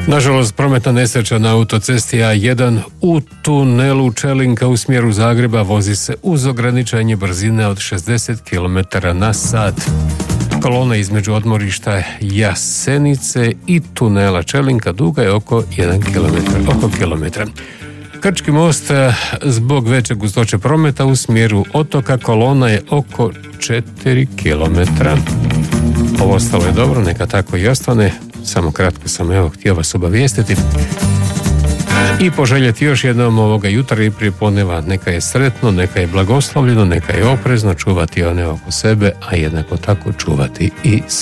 Nažalost, prometna nesreća na autocesti A1 u tunelu Čelinka u smjeru Zagreba vozi se uz ograničenje brzine od 60 km na sat. Kolona između odmorišta Jasenice i tunela Čelinka duga je oko 1 kilometra. Krčki most zbog veće gustoće prometa u smjeru otoka kolona je oko 4 km. Ovo ostalo je dobro, neka tako i ostane. Samo kratko sam htio vas obavijestiti i poželjeti još jednom ovoga jutra i prije podneva. Neka je sretno, neka je blagoslovljeno, neka je oprezno, čuvati one oko sebe, a jednako tako čuvati i